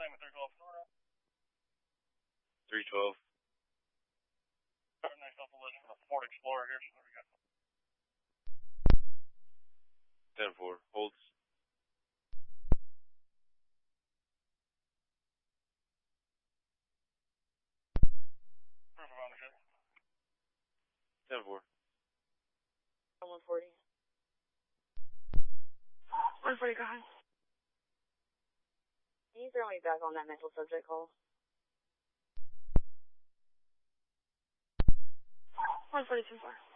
same at 312 Florida. 312. Next off the list for the Ford Explorer here. So we got 10-4. Holds. proof of ownership. 10-4. 140. 140, go ahead. Can you throw me back on that mental subject call? 142, 4.